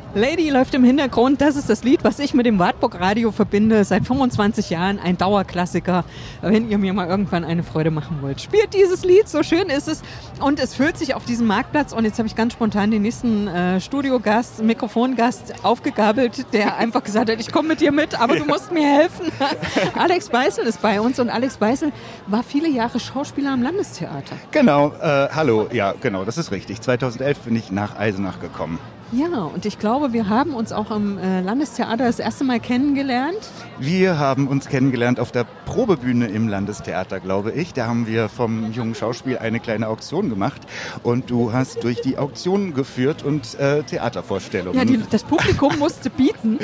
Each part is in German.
Lady läuft im Hintergrund, das ist das Lied, was ich mit dem Wartburg Radio verbinde, seit 25 Jahren, ein Dauerklassiker, wenn ihr mir mal irgendwann eine Freude machen wollt. Spielt dieses Lied, so schön ist es und es füllt sich auf diesem Marktplatz und jetzt habe ich ganz spontan den nächsten Studiogast, Mikrofongast aufgegabelt, der einfach gesagt hat, ich komme mit dir mit, aber du musst mir helfen. Alex Beißel ist bei uns und Alex Beißel war viele Jahre Schauspieler am Landestheater. Genau, hallo, ja genau, das ist richtig. 2011 bin ich nach Eisenach gekommen. Ja, und ich glaube, wir haben uns auch im Landestheater das erste Mal kennengelernt. Wir haben uns kennengelernt auf der Probebühne im Landestheater, glaube ich. Da haben wir vom Jungen Schauspiel eine kleine Auktion gemacht und du hast durch die Auktion geführt und Theatervorstellungen. Ja, das Publikum musste bieten.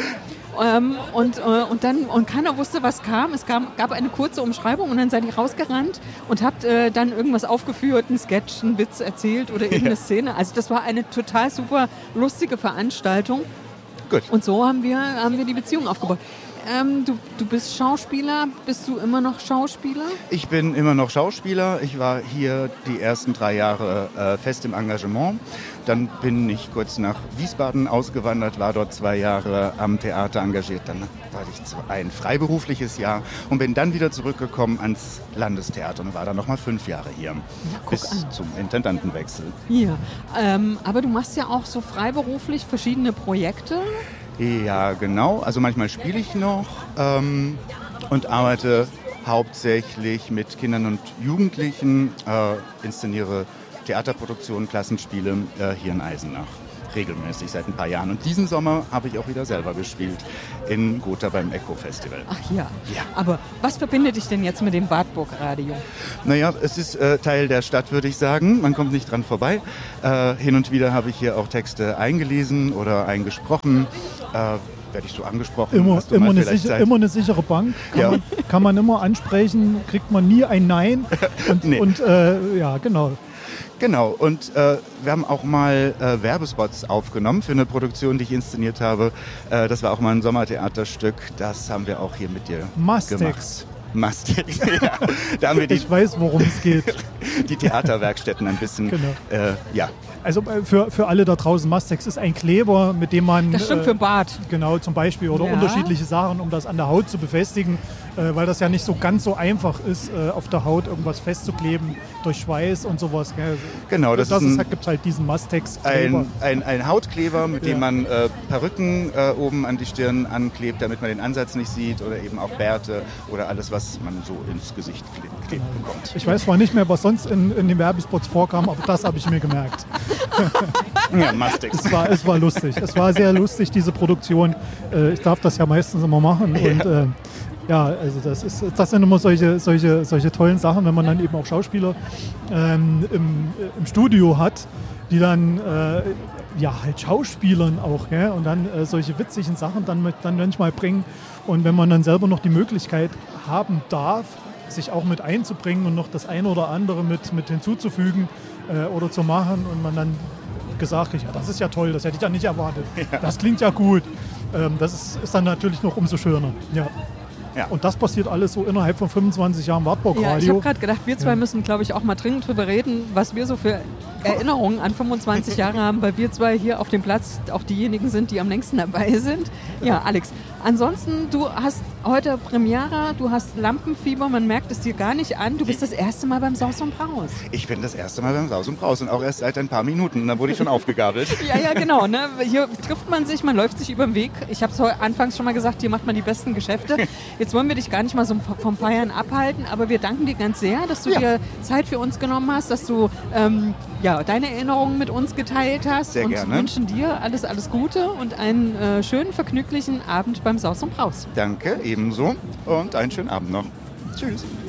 Und keiner wusste, was kam. Es gab eine kurze Umschreibung und dann seid ihr rausgerannt und habt dann irgendwas aufgeführt, einen Sketch, einen Witz erzählt oder irgendeine Szene. Also das war eine total super lustige Veranstaltung. Gut. Und so haben wir die Beziehung aufgebaut. Du bist Schauspieler. Bist du immer noch Schauspieler? Ich bin immer noch Schauspieler. Ich war hier die ersten 3 Jahre fest im Engagement. Dann bin ich kurz nach Wiesbaden ausgewandert, war dort 2 Jahre am Theater engagiert. Dann war ich ein freiberufliches Jahr und bin dann wieder zurückgekommen ans Landestheater und war dann nochmal 5 Jahre hier. Ja, bis zum Intendantenwechsel. Ja, aber du machst ja auch so freiberuflich verschiedene Projekte. Ja, genau. Also manchmal spiele ich noch und arbeite hauptsächlich mit Kindern und Jugendlichen, inszeniere Theaterproduktionen, Klassenspiele hier in Eisenach. Regelmäßig seit ein paar Jahren. Und diesen Sommer habe ich auch wieder selber gespielt in Gotha beim Echo-Festival. Ach ja. Aber was verbindet dich denn jetzt mit dem Wartburg Radio? Naja, es ist Teil der Stadt, würde ich sagen. Man kommt nicht dran vorbei. Hin und wieder habe ich hier auch Texte eingelesen oder eingesprochen. Werde ich so angesprochen? Immer eine sichere Bank. Kann man immer ansprechen, kriegt man nie ein Nein. Und ja, genau. Genau, und wir haben auch mal Werbespots aufgenommen für eine Produktion, die ich inszeniert habe. Das war auch mal ein Sommertheaterstück, das haben wir auch hier mit dir gemacht. Mastex, ja. Da haben wir ich weiß, worum es geht. Die Theaterwerkstätten ein bisschen, genau. Ja. Also für alle da draußen, Mastex ist ein Kleber, mit dem man... Das stimmt für Bart. Genau, zum Beispiel. Oder unterschiedliche Sachen, um das an der Haut zu befestigen. Weil das ja nicht so ganz so einfach ist, auf der Haut irgendwas festzukleben durch Schweiß und sowas. Gell? Genau, das gibt halt diesen Mastex-Kleber. Ein Hautkleber, mit dem man Perücken oben an die Stirn anklebt, damit man den Ansatz nicht sieht. Oder eben auch Bärte oder alles, was man so ins Gesicht klebt bekommt. Ich weiß zwar nicht mehr, was sonst in den Werbespots vorkam, aber das habe ich mir gemerkt. Ja, Mastex. Es war lustig. Es war sehr lustig, diese Produktion. Ich darf das ja meistens immer machen. Ja. Und ja, also das sind immer solche tollen Sachen, wenn man dann eben auch Schauspieler im Studio hat, die dann halt Schauspielern auch, gell? Und dann solche witzigen Sachen dann manchmal bringen. Und wenn man dann selber noch die Möglichkeit haben darf, sich auch mit einzubringen und noch das eine oder andere mit hinzuzufügen oder zu machen und man dann gesagt kriegt, ja, das ist ja toll, das hätte ich ja nicht erwartet. Ja. Das klingt ja gut. Das ist dann natürlich noch umso schöner. Ja. Ja. Und das passiert alles so innerhalb von 25 Jahren Wartburg Radio. Ja, ich habe gerade gedacht, wir zwei müssen, glaube ich, auch mal dringend drüber reden, was wir so für Erinnerungen an 25 Jahre haben, weil wir zwei hier auf dem Platz auch diejenigen sind, die am längsten dabei sind. Ja, Alex, ansonsten, du hast heute Premiere, du hast Lampenfieber, man merkt es dir gar nicht an. Du bist das erste Mal beim Saus und Braus. Ich bin das erste Mal beim Saus und Braus und auch erst seit ein paar Minuten. Da wurde ich schon aufgegabelt. Ja, genau. Ne? Hier trifft man sich, man läuft sich über den Weg. Ich habe es anfangs schon mal gesagt, hier macht man die besten Geschäfte. Jetzt wollen wir dich gar nicht mal so vom Feiern abhalten, aber wir danken dir ganz sehr, dass du dir Zeit für uns genommen hast, dass du deine Erinnerungen mit uns geteilt hast. Sehr und gerne. Wünschen dir alles Gute und einen schönen, vergnüglichen Abend beim Saus und Braus. Danke, ebenso und einen schönen Abend noch. Tschüss.